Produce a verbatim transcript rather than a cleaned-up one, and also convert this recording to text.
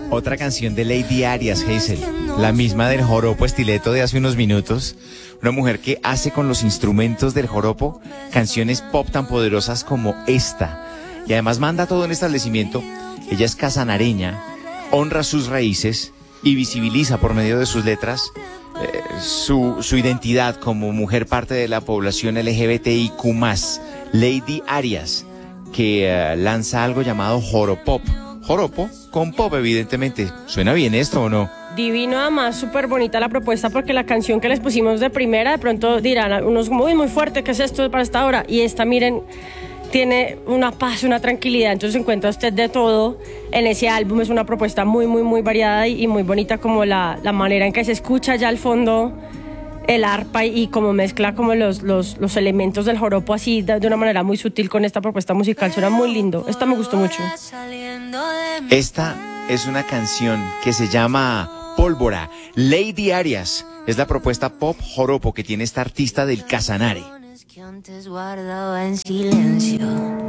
Otra canción de Lady Arias, Hazel, la misma del joropo estileto de hace unos minutos. Una mujer que hace con los instrumentos del joropo canciones pop tan poderosas como esta. Y además manda todo en establecimiento. Ella es casanareña, honra sus raíces y visibiliza por medio de sus letras eh, su, su identidad como mujer parte de la población L G B T I Q más. Lady Arias, que uh, lanza algo llamado Joropop. Joropo con pop, evidentemente. ¿Suena bien esto o no? Divino, además, súper bonita la propuesta, porque la canción que les pusimos de primera, de pronto dirán unos muy, muy fuerte, ¿qué es esto para esta hora? Y esta, miren, tiene una paz, una tranquilidad, entonces encuentra usted de todo en ese álbum. Es una propuesta muy, muy, muy variada y, y muy bonita, como la, la manera en que se escucha ya al fondo el arpa y como mezcla como los, los, los elementos del joropo así de, de una manera muy sutil con esta propuesta musical. Suena muy lindo, esta me gustó mucho. Esta es una canción que se llama Pólvora. Lady Arias es la propuesta pop joropo que tiene esta artista del Casanare. Que antes guardaba en silencio.